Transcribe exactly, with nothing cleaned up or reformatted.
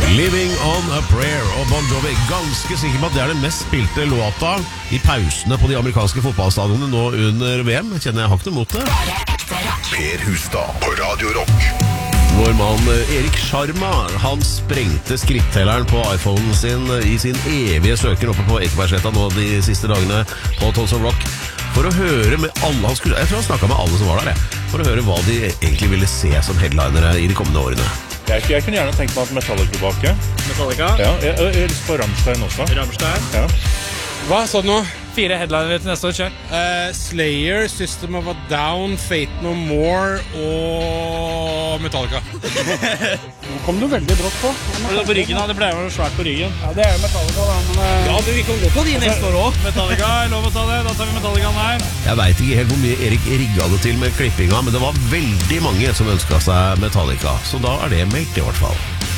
Living on a Prayer og Bon Jovi. Ganske sikker på at det er den mest spilte låta i pausene på de amerikanske fotballstadionene nå under V M. Kjenner jeg har ikke noe mot det. Per Hustad på Radio Rock. Vår mann Erik Sharma, han sprengte skrittelleren på iPhonen sin i sin evige søker oppe på Ekebergsletta nå de siste dagene på Tons of Rock. For å høre med alle, han skulle, jeg tror han snakket med alle som var der, jeg. For å høre hva de egentlig ville se som headlinere i de kommende årene. Jeg, jeg kunne gjerne tenkt meg at Metallica tilbake. Metallica? Ja, jeg har lyst på Rammstein også. Rammstein? Ja. Hva sa du nå? Fire headlinere til neste år, kjør. Uh, Slayer, System of a Down, Fate No More og Metallica. Nå kom du veldig brått på. Det på ryggen, da. Det ble jo svært på ryggen. Ja, det er jo Metallica da, men... Uh... Ja, du, vi kan gå på de neste år også. Metallica, er lov å ta det. Da tar vi Metallica her. Jeg vet ikke helt hvor mye Erik rigget det til med klippinga, men det var veldig mange som ønsket seg Metallica. Så da er det meldt i hvert fall.